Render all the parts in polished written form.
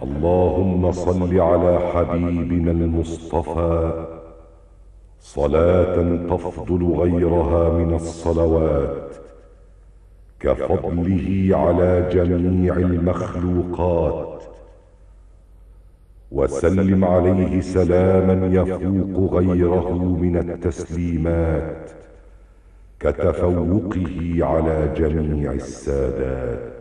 اللهم صل على حبيبنا المصطفى صلاة تفضل غيرها من الصلوات كفضله على جميع المخلوقات، وسلم عليه سلاما يفوق غيره من التسليمات كتفوقه على جميع السادات،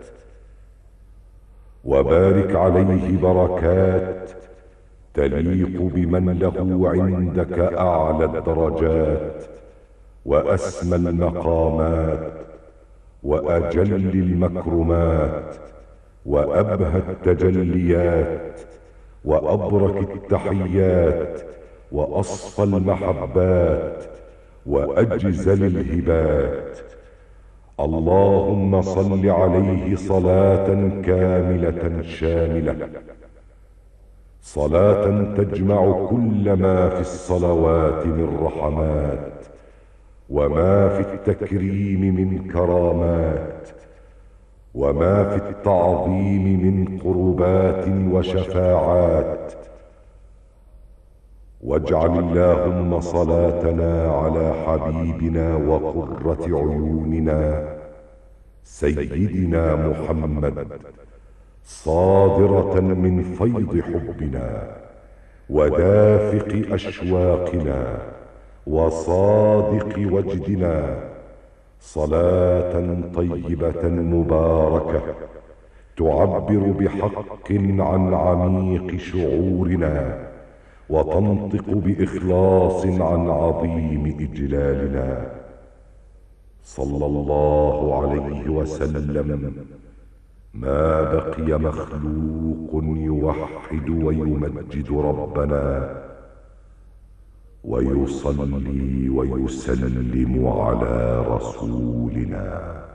وبارك عليه بركات تليق بمن له عندك أعلى الدرجات وأسمى المقامات وأجل المكرمات وأبهى التجليات وأبرك التحيات وأصفى المحبات وأجزل الهبات. اللهم صل عليه صلاة كاملة شاملة، صلاة تجمع كل ما في الصلوات من رحمات وما في التكريم من كرامات وما في التعظيم من قربات وشفاعات. واجعل اللهم صلاتنا على حبيبنا وقرة عيوننا سيدنا محمد صادرة من فيض حبنا ودافق أشواقنا وصادق وجدنا، صلاة طيبة مباركة تعبر بحق عن عميق شعورنا وتنطق بإخلاص عن عظيم إجلالنا. صلى الله عليه وسلم ما بقي مخلوق يوحد ويمجد ربنا ويصلي ويسلم على رسولنا.